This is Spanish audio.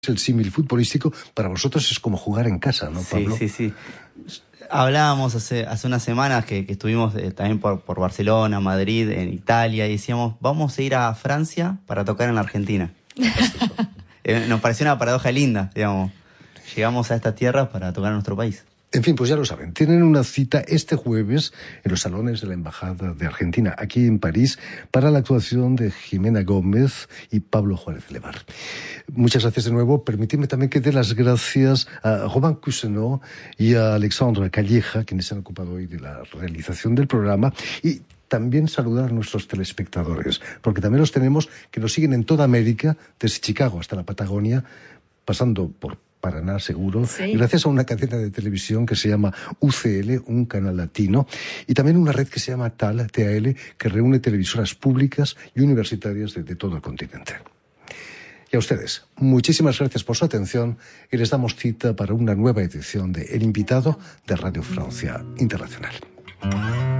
el símil futbolístico, para vosotros es como jugar en casa, ¿no, Pablo? Sí. Hablábamos hace unas semanas que estuvimos también por Barcelona, Madrid, en Italia, y decíamos, vamos a ir a Francia para tocar en la Argentina. Nos pareció una paradoja linda, digamos. Llegamos a esta tierra para tocar en nuestro país. En fin, pues ya lo saben, tienen una cita este jueves en los salones de la Embajada de Argentina, aquí en París, para la actuación de Jimena Gómez y Pablo Juárez Levar. Muchas gracias de nuevo. Permitidme también que dé las gracias a Robin Cousineau y a Alexandre Calleja, quienes se han ocupado hoy de la realización del programa, y también saludar a nuestros telespectadores, porque también los tenemos que nos siguen en toda América, desde Chicago hasta la Patagonia, pasando por Paraná, seguro, sí, gracias a una cadena de televisión que se llama UCL, un canal latino, y también una red que se llama TAL, que reúne televisoras públicas y universitarias de todo el continente. Y a ustedes, muchísimas gracias por su atención y les damos cita para una nueva edición de El Invitado de Radio Francia Internacional.